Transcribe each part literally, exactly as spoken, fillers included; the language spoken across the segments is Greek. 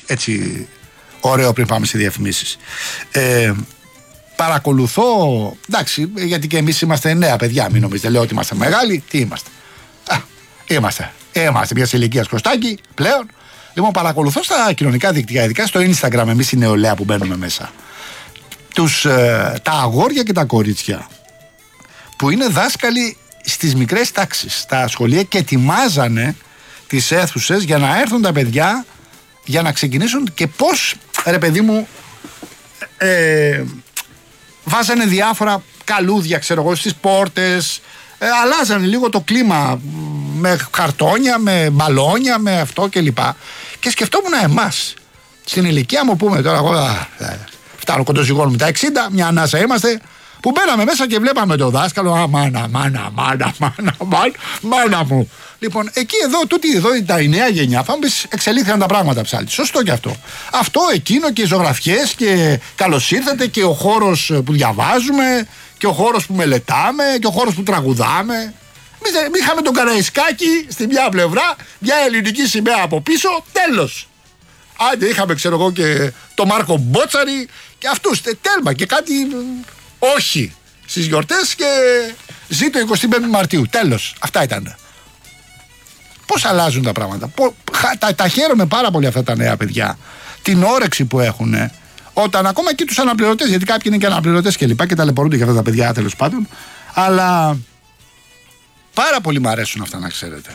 έτσι ωραίο πριν πάμε σε διαφημίσεις. Ε, παρακολουθώ, εντάξει, γιατί και εμείς είμαστε νέα παιδιά, μην νομίζετε, λέω ότι είμαστε μεγάλοι, τι είμαστε. Α, είμαστε, είμαστε μια ηλικία Κωστάκη πλέον. Λοιπόν, παρακολουθώ στα κοινωνικά δίκτυα, ειδικά στο Instagram, εμείς η νεολαία που μπαίνουμε μέσα, τους, ε, τα αγόρια και τα κορίτσια που είναι δάσκαλοι στις μικρές τάξεις, στα σχολεία, και ετοιμάζανε τις αίθουσες για να έρθουν τα παιδιά για να ξεκινήσουν, και πώς, ρε παιδί μου, ε, βάζανε διάφορα καλούδια, ξέρω εγώ, στις πόρτες, ε, αλλάζανε λίγο το κλίμα με χαρτόνια, με μπαλόνια, με αυτό κλπ. Και σκεφτόμουν εμάς, στην ηλικία μου, πούμε τώρα, εγώ ε, φτάνω κοντοζυγώνω με τα εξήντα, μια ανάσα είμαστε, που μπαίναμε μέσα και βλέπαμε το δάσκαλο, α, μάνα, μάνα, μάνα, μάνα, μάνα, μάνα μου. Λοιπόν, εκεί εδώ, τούτη εδώ, τα η νέα γενιά, θα μου πεις, εξελίχθηκαν τα πράγματα, Ψάλτη. Σωστό και αυτό. Αυτό, εκείνο, και οι ζωγραφιές, και καλώς ήρθατε, και ο χώρος που διαβάζουμε, και ο χώρος που μελετάμε, και ο χώρος που τραγουδάμε. Εμείς είχαμε τον Καραϊσκάκη στη μια πλευρά, μια ελληνική σημαία από πίσω, τέλος. Άντε, είχαμε, ξέρω εγώ, και το Μάρκο Μπότσαρη και αυτούς, τέλμα, και κάτι όχι στις γιορτές, και ζήτω εικοστή πέμπτη Μαρτίου, τέλος. Αυτά ήταν. Πώς αλλάζουν τα πράγματα. Πώς, τα, τα χαίρομαι πάρα πολύ αυτά τα νέα παιδιά, την όρεξη που έχουν, όταν ακόμα και τους αναπληρωτές, γιατί κάποιοι είναι και αναπληρωτές και λοιπά και ταλαιπωρούνται για αυτά τα παιδιά, τέλος πάντων, αλλά πάρα πολύ μου αρέσουν αυτά, να ξέρετε.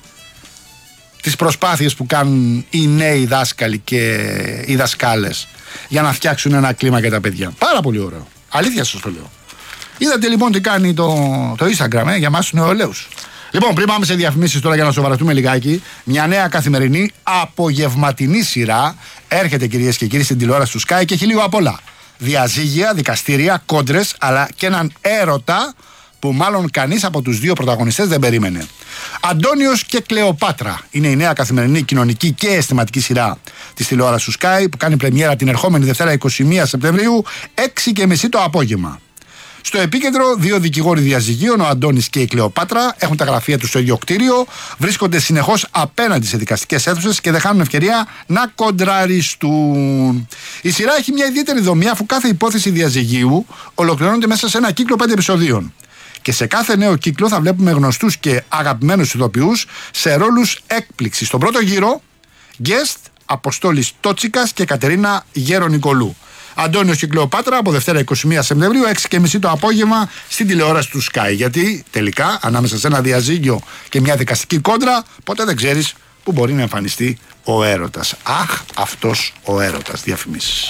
Τις προσπάθειες που κάνουν οι νέοι δάσκαλοι και οι δασκάλες για να φτιάξουν ένα κλίμα για τα παιδιά. Πάρα πολύ ωραίο. Αλήθεια σας το λέω. Είδατε λοιπόν τι κάνει το, το Instagram, ε, για μας τους νεολαίους. Λοιπόν, πριν πάμε σε διαφημίσεις τώρα, για να σοβαρευτούμε λιγάκι, μια νέα καθημερινή απογευματινή σειρά έρχεται, κυρίες και κύριοι, στην τηλεόραση του Sky, και έχει λίγο απ' όλα. Διαζύγια, δικαστήρια, κόντρες, αλλά και έναν έρωτα που μάλλον κανείς από τους δύο πρωταγωνιστές δεν περίμενε. Αντώνιος και Κλεοπάτρα είναι η νέα καθημερινή κοινωνική και αισθηματική σειρά της τηλεόρασης του Sky, που κάνει πρεμιέρα την ερχόμενη Δευτέρα είκοσι μία Σεπτεμβρίου, έξι και μισή το απόγευμα. Στο επίκεντρο, δύο δικηγόροι διαζυγίων, ο Αντώνης και η Κλεοπάτρα, έχουν τα γραφεία τους στο ίδιο κτίριο, βρίσκονται συνεχώς απέναντι σε δικαστικές αίθουσες και δεν χάνουν ευκαιρία να κοντραριστούν. Η σειρά έχει μια ιδιαίτερη δομή, αφού κάθε υπόθεση διαζυγίου ολοκληρώνεται μέσα σε ένα κύκλο πέντε επεισοδίων. Και σε κάθε νέο κύκλο θα βλέπουμε γνωστούς και αγαπημένους ηθοποιούς σε ρόλους έκπληξης. Στον πρώτο γύρο, guest Αποστόλης Τότσικας και Κατερίνα Γέρονικολού. Αντώνιος και Κλεοπάτρα από Δευτέρα είκοσι μία Σεπτεμβρίου, έξι και μισή το απόγευμα στην τηλεόραση του Sky. Γιατί τελικά, ανάμεσα σε ένα διαζύγιο και μια δικαστική κόντρα, ποτέ δεν ξέρεις που μπορεί να εμφανιστεί ο έρωτας. Αχ, αυτός ο έρωτας. Διαφημίσεις.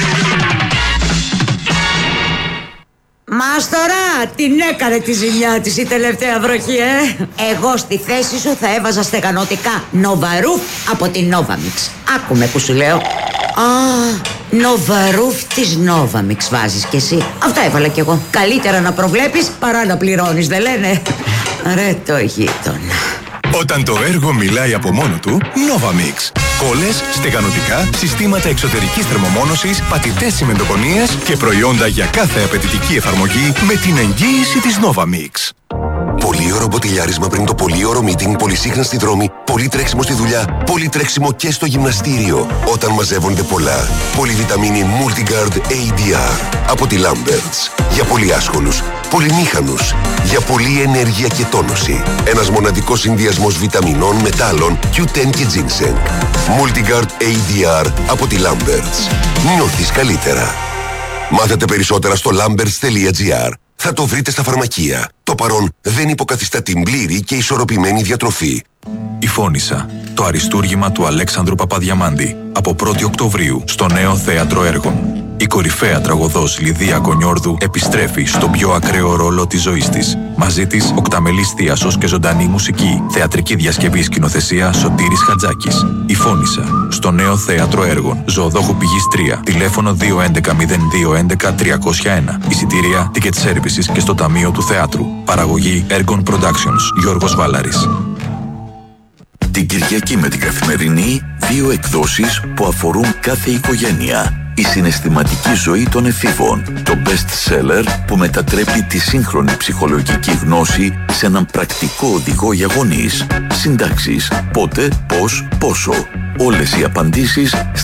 Μάστορα, την έκανε τη ζημιά της η τελευταία βροχή, ε! Εγώ στη θέση σου θα έβαζα στεγανωτικά Νοβαρούφ από την Novamix. Άκουμε που σου λέω. Α, Νοβαρούφ της Novamix βάζεις κι εσύ. Αυτά έβαλα κι εγώ. Καλύτερα να προβλέπεις παρά να πληρώνεις, δεν λένε? Ρε το γείτονα. Όταν το έργο μιλάει από μόνο του, Novamix. Κόλλες, στεγανωτικά, συστήματα εξωτερικής θερμομόνωσης, πατητές τσιμεντοκονίες και προϊόντα για κάθε απαιτητική εφαρμογή με την εγγύηση της Novamix. Πολύωρο μποτιλιάρισμα πριν το πολύωρο meeting, πολυσύχνα στη δρόμη, πολύ τρέξιμο στη δουλειά, πολύ τρέξιμο και στο γυμναστήριο. Όταν μαζεύονται πολλά. Πολυβιταμίνη Multigard έι ντι αρ από τη Lamberts. Για πολύ άσχολους, πολυμήχανους, για πολλή ενέργεια και τόνωση. Ένας μοναδικός συνδυασμός βιταμινών, μετάλλων, κιου τεν και ginseng. Multigard έι ντι αρ από τη Lamberts. Νιώθεις καλύτερα. Μάθετε περισσότερα στο lamberts τελεία τζι άρ. Θα το βρείτε στα φαρμακεία. Το παρόν δεν υποκαθιστά την πλήρη και ισορροπημένη διατροφή. Η Φώνισσα, το αριστούργημα του Αλέξανδρου Παπαδιαμάντη, από πρώτη Οκτωβρίου στο νέο Θέατρο Έργων. Η κορυφαία τραγωδός Λιδία Κονιόρδου επιστρέφει στον πιο ακραίο ρόλο της ζωής της. Μαζί της, οκταμελής θίασος και ζωντανή μουσική. Θεατρική διασκευή, σκηνοθεσία Σωτήρης Χατζάκης. Η Φώνισσα, στο νέο Θέατρο Έργων. Ζωοδόχου Πηγής τρία. Τηλέφωνο δύο έντεκα μηδέν δύο έντεκα τριακόσια ένα. Εισιτήρια, ticket services και στο Ταμείο του Θεάτρου. Παραγωγή Ergon Productions. Γιώργος Βάλαρης. Την Κυριακή με την Καθημερινή, δύο εκδόσεις που αφορούν κάθε οικογένεια. Η συναισθηματική ζωή των εφήβων, το best seller που μετατρέπει τη σύγχρονη ψυχολογική γνώση σε έναν πρακτικό οδηγό για γονείς. Συντάξεις, πότε, πώς, πόσο. Όλες οι απαντήσεις